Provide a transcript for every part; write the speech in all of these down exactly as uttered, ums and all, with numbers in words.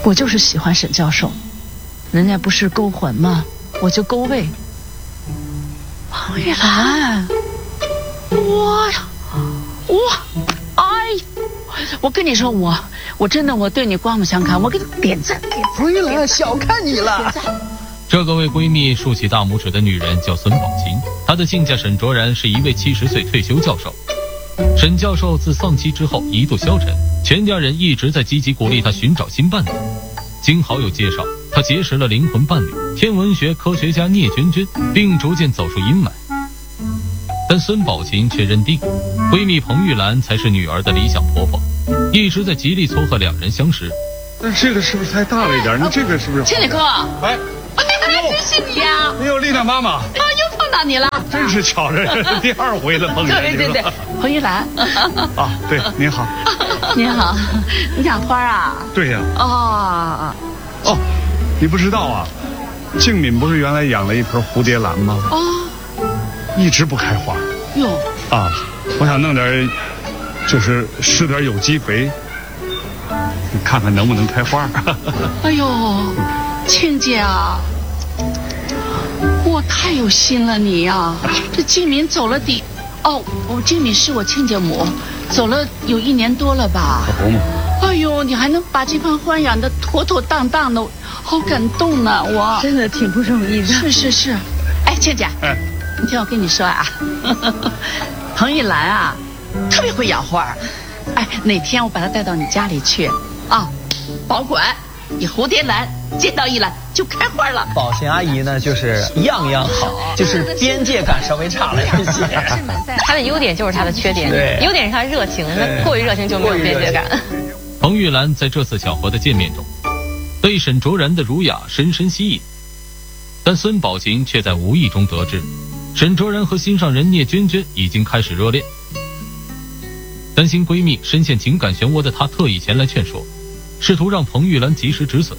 我就是喜欢沈教授，人家不是勾魂吗？我就勾胃。彭玉兰，我呀，我，哎，我跟你说，我我真的我对你刮目相看，我给你点赞点赞。 彭玉兰，小看你了。 这个为闺蜜竖起大拇指的女人叫孙宝琴，她的亲家沈卓然是一位七十岁退休教授。沈教授自丧妻之后一度消沉，全家人一直在积极鼓励他寻找新伴侣。经好友介绍，他结识了灵魂伴侣天文学科学家聂娟娟，并逐渐走出阴霾。但孙宝琴却认定，闺蜜彭玉兰才是女儿的理想婆婆，一直在极力撮合两人相识。 那这个是不是太大了一点？你这个是不是？ 千里哥， 哎， 真是你呀！ 哎呦，丽娜妈妈， 啊，又碰到你了， 真是巧着第二回了，碰见对对对，彭玉兰。 啊，对，您好。 您好，你养花啊？ 对呀。 哦。 哦，你不知道啊，静敏不是原来养了一盆蝴蝶兰吗？ 哦。 一直不开花。 哟。 啊，我想弄点，就是施点有机肥，你看看能不能开花。 哎呦，庆姐啊，我太有心了你呀、啊！这静敏走了底，哦，我静敏是我亲家母，走了有一年多了吧？ 可不嘛。 哎呦，你还能把这盆花养得妥妥当当的，好感动呢！我真的挺不容易的。 是是是，哎，倩姐，哎，你听我跟你说啊，彭玉兰啊，特别会养花。哎，哪天我把她带到你家里去啊，保管。你蝴蝶兰见到一兰就开花了。 宝琴阿姨呢，就是样样好，就是边界感稍微差了一些。 她的优点就是她的缺点，优点是她热情，那过于热情就没有边界感。 彭玉兰在这次巧合的见面中，被沈卓然的儒雅深深吸引，但孙宝琴却在无意中得知，沈卓然和心上人聂娟娟已经开始热恋。担心闺蜜深陷情感漩涡的她，特意前来劝说，试图让彭玉兰及时止损。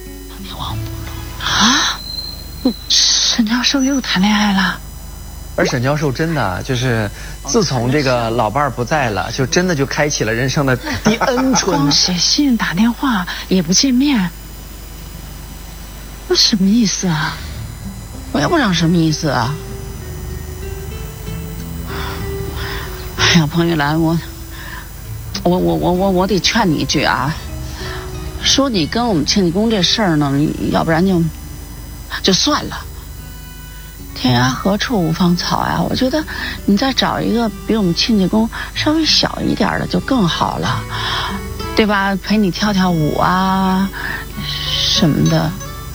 啊，沈教授又谈恋爱了？ 而沈教授真的就是，自从这个老伴儿不在了，就真的就开启了人生的第 N 春。 光写信打电话也不见面，那什么意思啊？我也不知道什么意思啊。哎呀，彭玉兰，我，我我我我我得劝你一句啊。说你跟我们庆济公这事儿呢，要不然就就算了。天涯何处无芳草呀！我觉得你再找一个比我们庆济公稍微小一点的就更好了，对吧？陪你跳跳舞啊什么的。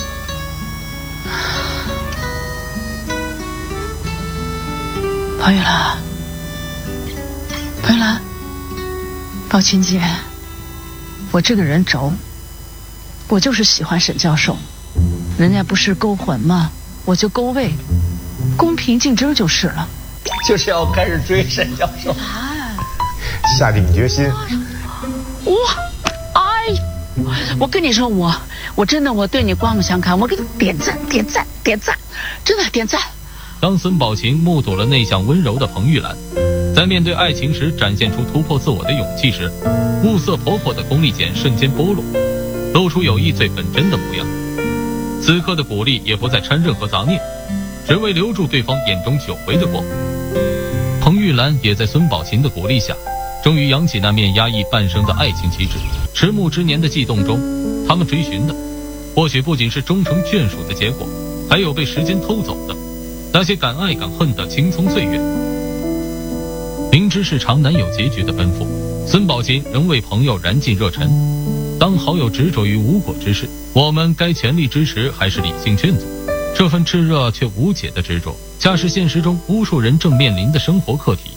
彭玉兰，彭玉兰，宝琴姐，我这个人轴。我就是喜欢沈教授，人家不是勾魂吗？我就勾胃，公平竞争就是了。 就是要开始追沈教授， 下定决心。 哇，哎，我跟你说，我我真的我对你刮目相看，我给你点赞点赞点赞，真的点赞。 当孙宝琴目睹了内向温柔的彭玉兰，在面对爱情时展现出突破自我的勇气时，物色婆婆的功力茧瞬间剥落，露出友谊最本真的模样。此刻的鼓励也不再掺任何杂念，只为留住对方眼中久违的光。彭玉兰也在孙宝琴的鼓励下，终于扬起那面压抑半生的爱情旗帜。迟暮之年的悸动中，他们追寻的或许不仅是终成眷属的结果，还有被时间偷走的那些敢爱敢恨的青葱岁月。明知是常难有结局的奔赴，孙宝琴仍为朋友燃尽热忱。当好友执着于无果之事，我们该全力支持还是理性劝阻？这份炽热却无解的执着，恰是现实中无数人正面临的生活课题。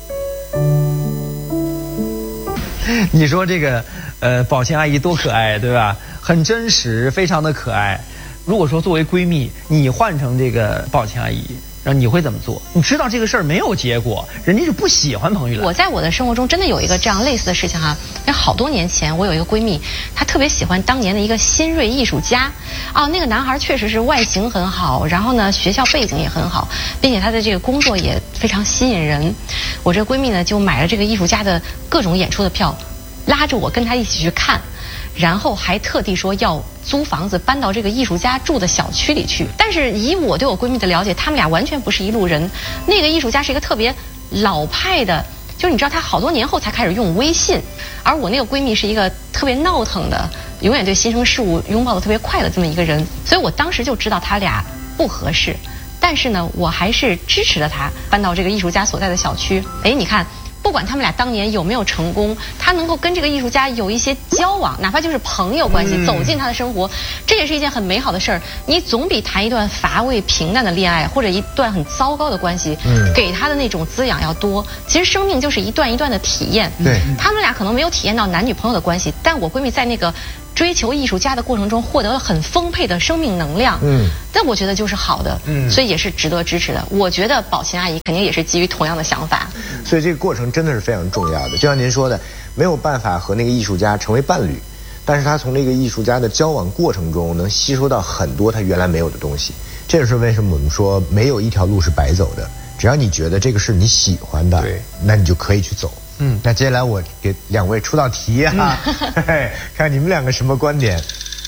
你说这个呃，宝琴阿姨多可爱，对吧？很真实，非常的可爱。如果说作为闺蜜，你换成这个宝琴阿姨，然后你会怎么做？你知道这个事儿没有结果，人家就不喜欢彭玉兰。 我在我的生活中真的有一个这样类似的事情哈、啊，那好多年前我有一个闺蜜，她特别喜欢当年的一个新锐艺术家，啊，那个男孩确实是外形很好，然后呢学校背景也很好，并且他的这个工作也非常吸引人。我这闺蜜呢就买了这个艺术家的各种演出的票， 拉着我跟他一起去看，然后还特地说要租房子搬到这个艺术家住的小区里去。但是以我对我闺蜜的了解，他们俩完全不是一路人。那个艺术家是一个特别老派的，就是你知道他好多年后才开始用微信，而我那个闺蜜是一个特别闹腾的，永远对新生事物拥抱的特别快的这么一个人，所以我当时就知道他俩不合适。但是呢，我还是支持了他搬到这个艺术家所在的小区。哎，你看，不管他们俩当年有没有成功，他能够跟这个艺术家有一些交往，哪怕就是朋友关系，嗯、走进他的生活，这也是一件很美好的事儿。你总比谈一段乏味平淡的恋爱，或者一段很糟糕的关系，嗯、给他的那种滋养要多。其实生命就是一段一段的体验。 对， 他们俩可能没有体验到男女朋友的关系，但我闺蜜在那个追求艺术家的过程中获得了很丰沛的生命能量。嗯，但我觉得就是好的，嗯，所以也是值得支持的。我觉得宝琴阿姨肯定也是基于同样的想法。 所以这个过程真的是非常重要的，就像您说的，没有办法和那个艺术家成为伴侣，但是他从这个艺术家的交往过程中能吸收到很多他原来没有的东西。这也是为什么我们说没有一条路是白走的，只要你觉得这个是你喜欢的，对，那你就可以去走。嗯，那接下来我给两位出道题啊，嗯、看你们两个什么观点。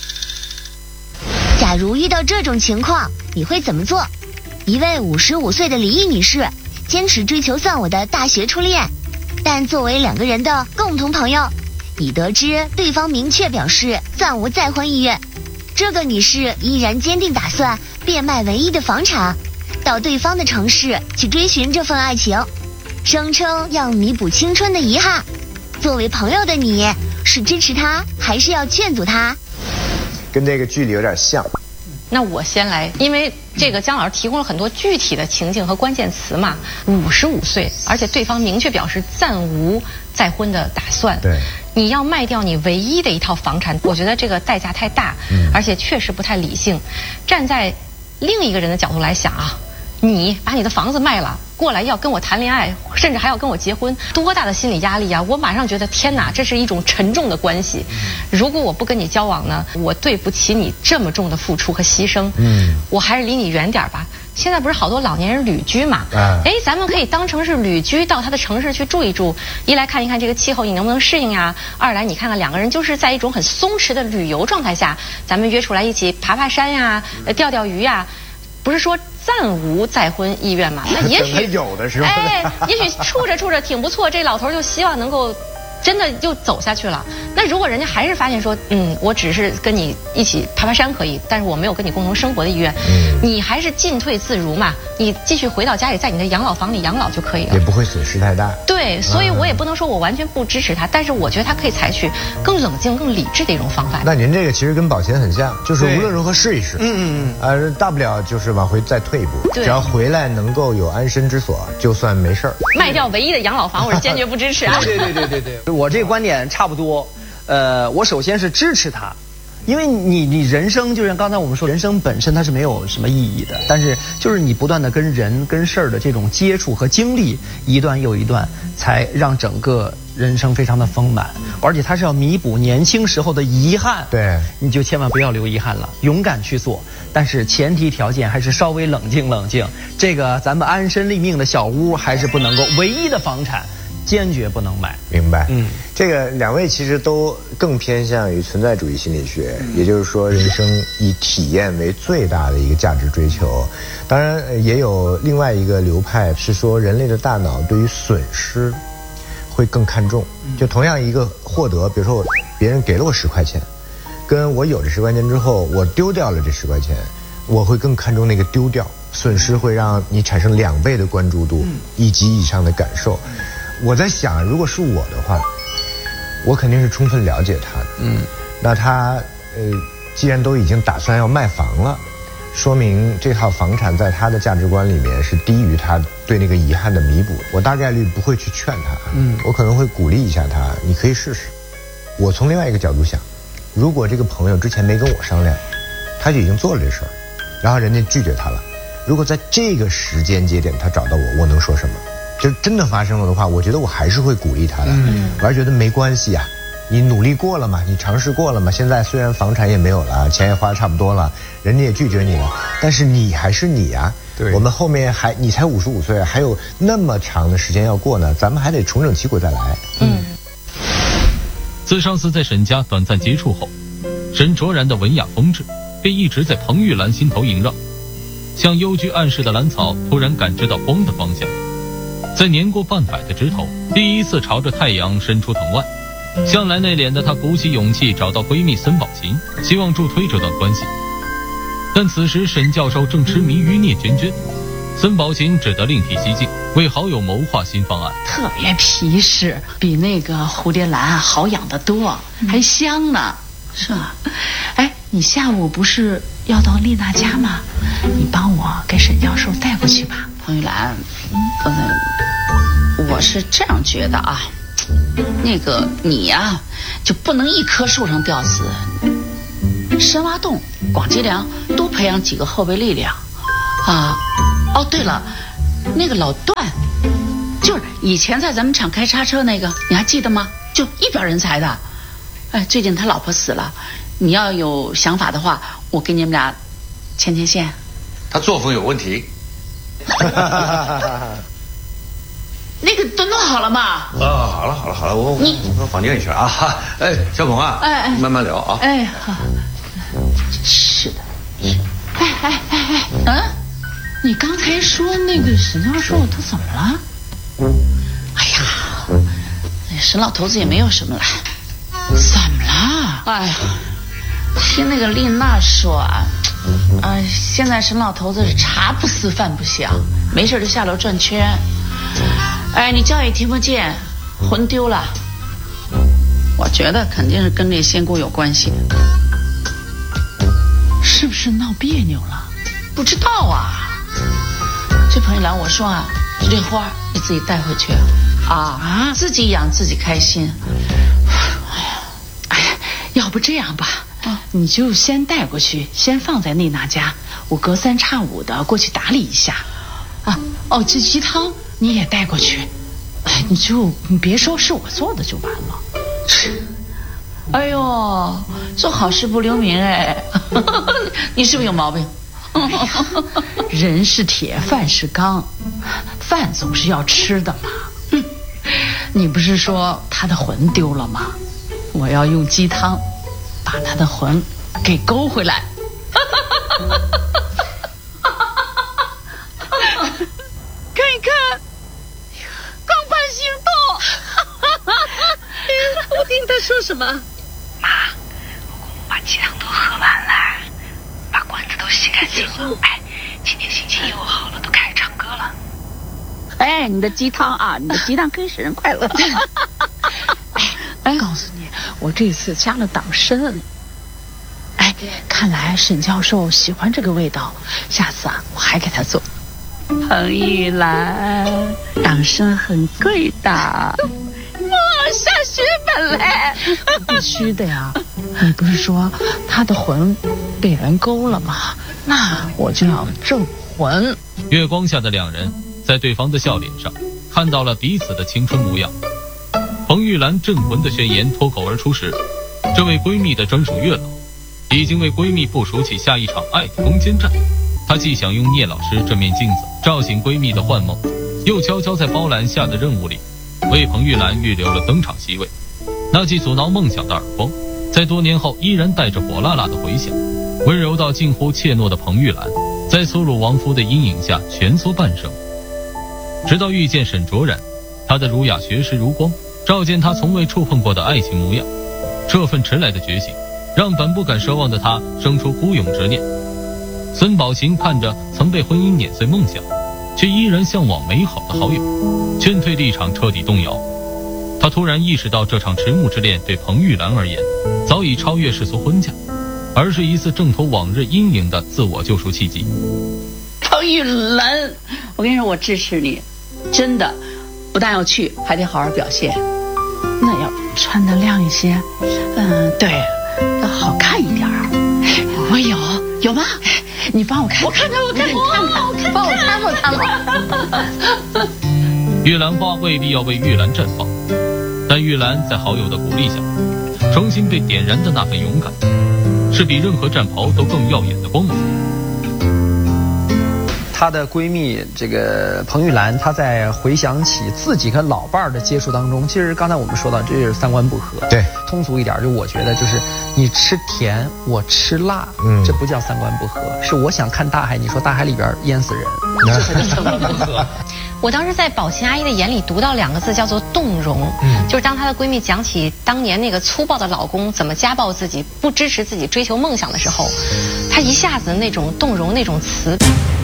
假如遇到这种情况，你会怎么做？一位五十五岁的李毅女士坚持追求算我的大学初恋，但作为两个人的共同朋友，已得知对方明确表示暂无再婚意愿。这个女士依然坚定打算变卖唯一的房产，到对方的城市去追寻这份爱情，声称要弥补青春的遗憾。作为朋友的你，是支持他还是要劝阻他？ 跟这个剧里有点像。 那我先来，因为这个姜老师提供了很多具体的情境和关键词嘛。五十五岁，而且对方明确表示暂无再婚的打算。 对， 你要卖掉你唯一的一套房产，我觉得这个代价太大，嗯、而且确实不太理性。站在另一个人的角度来想啊，你把你的房子卖了，过来要跟我谈恋爱，甚至还要跟我结婚，多大的心理压力啊！我马上觉得天哪，这是一种沉重的关系。如果我不跟你交往呢，我对不起你这么重的付出和牺牲。嗯，我还是离你远点吧。现在不是好多老年人旅居嘛？啊，哎，咱们可以当成是旅居，到他的城市去住一住，一来看一看这个气候你能不能适应呀，二来你看看两个人就是在一种很松弛的旅游状态下，咱们约出来一起爬爬山呀，钓钓鱼呀。不是说暂无再婚意愿嘛？那也许有的时候， 哎，也许处着处着挺不错，这老头就希望能够真的就走下去了。那如果人家还是发现说，嗯，我只是跟你一起爬爬山可以，但是我没有跟你共同生活的意愿，嗯，你还是进退自如嘛，你继续回到家里，在你的养老房里养老就可以了， 也不会损失太大。 对，所以我也不能说我完全不支持他，但是我觉得他可以采取更冷静、更理智的一种方法。 那您这个其实跟宝琴很像，就是无论如何试一试，嗯嗯嗯，呃，大不了就是往回再退一步，只要回来能够有安身之所，就算没事儿。 卖掉唯一的养老房，我是坚决不支持啊！ 对对对对对对，我这个观点差不多。呃，我首先是支持他，因为你你人生就像刚才我们说，人生本身它是没有什么意义的，但是就是你不断的跟人跟事儿的这种接触和经历，一段又一段，才让整个人生非常的丰满，而且它是要弥补年轻时候的遗憾。 对， 你就千万不要留遗憾了，勇敢去做，但是前提条件还是稍微冷静冷静。这个咱们安身立命的小屋还是不能够，唯一的房产坚决不能买。 明白。嗯，这个两位其实都更偏向于存在主义心理学，嗯、也就是说，人生以体验为最大的一个价值追求。当然，也有另外一个流派是说，人类的大脑对于损失会更看重。就同样一个获得，比如说我别人给了我十块钱，跟我有这十块钱之后，我丢掉了这十块钱，我会更看重那个丢掉。损失会让你产生两倍的关注度，一级以上的感受。我在想，如果是我的话，我肯定是充分了解他的。嗯，那他呃，既然都已经打算要卖房了，说明这套房产在他的价值观里面是低于他对那个遗憾的弥补。我大概率不会去劝他，嗯，我可能会鼓励一下他，你可以试试。我从另外一个角度想，如果这个朋友之前没跟我商量，他就已经做了这事儿，然后人家拒绝他了，如果在这个时间节点他找到我，我能说什么？就真的发生了的话，我觉得我还是会鼓励他的。嗯，我还觉得没关系啊，你努力过了嘛，你尝试过了嘛。现在虽然房产也没有了，钱也花得差不多了，人家也拒绝你了，但是你还是你啊。对，我们后面还你才五十五岁，还有那么长的时间要过呢，咱们还得重整旗鼓再来。嗯。 自上次在沈家短暂接触后，沈卓然的文雅风致便一直在彭玉兰心头萦绕。像幽居暗室的兰草突然感知到光的方向，在年过半百的枝头，第一次朝着太阳伸出藤蔓。向来内敛的她鼓起勇气找到闺蜜孙宝琴，希望助推这段关系。但此时沈教授正痴迷于聂娟娟，孙宝琴只得另辟蹊径，为好友谋划新方案。 特别皮实，比那个蝴蝶兰好养得多，还香呢，是吧？哎，你下午不是要到丽娜家吗？你帮我给沈教授带过去吧。彭玉兰，嗯，我是这样觉得啊，那个你呀、啊，就不能一棵树上吊死，深挖洞，广积粮，多培养几个后备力量，啊。哦，对了，那个老段，就是以前在咱们厂开叉车那个，你还记得吗？就一表人才的。哎，最近他老婆死了，你要有想法的话，我给你们俩牵牵线。 他作风有问题。 那个都弄好了吗？ 啊，好了好了好了，我你我房间里去啊。哎，小巩啊， 哎哎， 慢慢聊啊。 哎，好。是的。哎哎哎哎，嗯，你刚才说那个沈教授他怎么了？哎呀，那沈老头子也没有什么了。怎么了？哎呀，听那个丽娜说啊，啊、呃，现在沈老头子是茶不思饭不想，没事就下楼转圈。哎，你叫也听不见，魂丢了。我觉得肯定是跟那仙姑有关系，是不是闹别扭了？不知道啊。这彭玉兰，我说啊，这花你自己带回去啊，啊，自己养自己开心。哎呀，哎呀，要不这样吧，啊、你就先带过去，先放在丽娜家，我隔三差五的过去打理一下。啊，哦，这鸡汤你也带过去，哎，你就你别说是我做的就完了。哎呦，做好事不留名哎，你是不是有毛病？哎呀，人是铁，饭是钢，饭总是要吃的嘛。嗯，你不是说他的魂丢了吗？我要用鸡汤把他的魂给勾回来。看一看，光盘行动。我听他说什么？ 妈，我把鸡汤都喝完了，把罐子都洗干净了。哎，今天心情又好了，都开始唱歌了。 哎，你的鸡汤啊，你的鸡汤跟生日快乐。哎，告诉你，我这次加了党参。哎，看来沈教授喜欢这个味道，下次啊，我还给他做。彭玉兰，党参很贵的。哇，下血本嘞！必须的呀！你不是说他的魂被人勾了吗？那我就要镇魂。 月光下的两人在对方的笑脸上看到了彼此的青春模样。彭玉兰镇魂的宣言脱口而出时，这位闺蜜的专属月老已经为闺蜜部署起下一场爱的攻坚战。她既想用聂老师这面镜子照醒闺蜜的幻梦，又悄悄在包揽下的任务里为彭玉兰预留了登场席位。那记阻挠梦想的耳光，在多年后依然带着火辣辣的回响。温柔到近乎怯懦的彭玉兰，在粗鲁亡夫的阴影下蜷缩半生，直到遇见沈卓然，她的儒雅学识如光，照见她从未触碰过的爱情模样。这份迟来的觉醒，让本不敢奢望的她生出孤勇执念。孙宝琴看着曾被婚姻碾碎梦想，却依然向往美好的好友，劝退立场彻底动摇。他突然意识到，这场迟暮之恋对彭玉兰而言，早已超越世俗婚嫁，而是一次挣脱往日阴影的自我救赎契机。 彭玉兰，我跟你说，我支持你，真的，不但要去，还得好好表现。那要穿得亮一些，嗯，对，要好看一点儿。我有，有吗？你帮我看看，我看看，我看看，我看看，帮我参谋参谋。 玉兰花未必要为玉兰绽放，但玉兰在好友的鼓励下，重新被点燃的那份勇敢，是比任何战袍都更耀眼的光芒。 她的闺蜜这个彭玉兰，她在回想起自己和老伴儿的接触当中，其实刚才我们说到，这是三观不合。 对， 通俗一点，就我觉得就是你吃甜，我吃辣，嗯，这不叫三观不合，是我想看大海，你说大海里边淹死人，这才叫三观不合。 我当时在宝琴阿姨的眼里读到两个字，叫做动容。嗯，就是当她的闺蜜讲起当年那个粗暴的老公怎么家暴自己、不支持自己追求梦想的时候，她一下子那种动容那种词。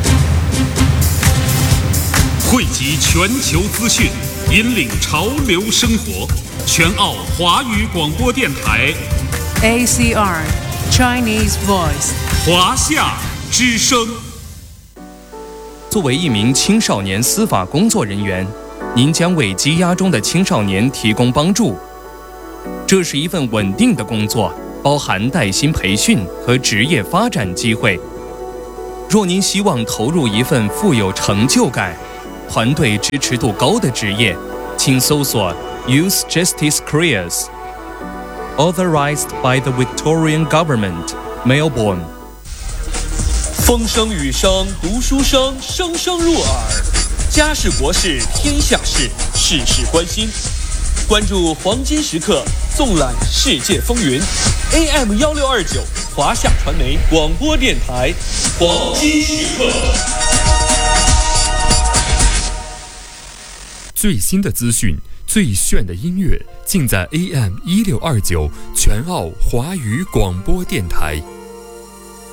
汇集全球资讯，引领潮流生活，全澳华语广播电台 A C R Chinese Voice 华夏之声。 作为一名青少年司法工作人员，您将为羁押中的青少年提供帮助。这是一份稳定的工作，包含带薪培训和职业发展机会。若您希望投入一份富有成就感、团队支持度高的职业，请搜索 Youth Justice Careers Authorized by the Victorian Government, Melbourne。 风声雨声读书声，声声入耳。家事国事天下事，事事关心。关注黄金时刻，纵览世界风云。A M 幺六二九华夏传媒广播电台，黄金时刻。 最新的资讯，最炫的音乐，尽在 A M 一六二九全澳华语广播电台。